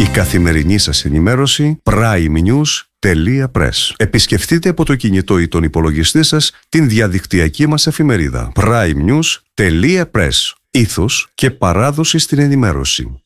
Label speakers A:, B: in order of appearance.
A: Η καθημερινή σας ενημέρωση primenews.press. Επισκεφτείτε από το κινητό ή τον υπολογιστή σας την διαδικτυακή μας εφημερίδα primenews.press. Ήθος και παράδοση στην ενημέρωση.